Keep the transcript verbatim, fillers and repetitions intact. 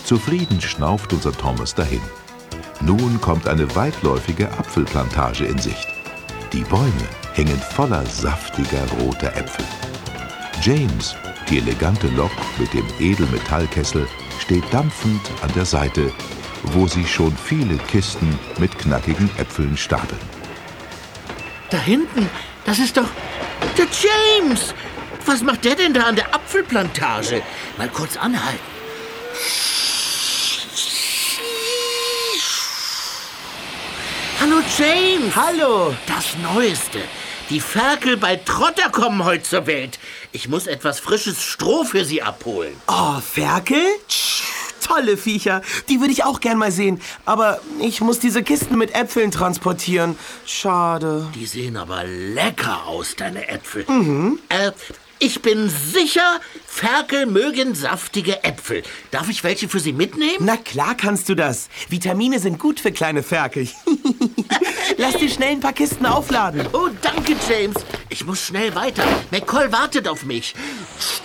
Zufrieden schnauft unser Thomas dahin. Nun kommt eine weitläufige Apfelplantage in Sicht. Die Bäume hängen voller saftiger roter Äpfel. James, die elegante Lok mit dem Edelmetallkessel, steht dampfend an der Seite, wo sie schon viele Kisten mit knackigen Äpfeln stapeln. Da hinten, das ist doch der James. Was macht der denn da an der Apfelplantage? Mal kurz anhalten. Hallo James. Hallo. Das Neueste. Die Ferkel bei Trotter kommen heute zur Welt. Ich muss etwas frisches Stroh für sie abholen. Oh, Ferkel? Tsch, tolle Viecher. Die würde ich auch gern mal sehen. Aber ich muss diese Kisten mit Äpfeln transportieren. Schade. Die sehen aber lecker aus, deine Äpfel. Mhm. Äh, ich bin sicher, Ferkel mögen saftige Äpfel. Darf ich welche für sie mitnehmen? Na klar kannst du das. Vitamine sind gut für kleine Ferkel. Lass dir schnell ein paar Kisten aufladen. Oh, danke, James. Ich muss schnell weiter. McCall wartet auf mich.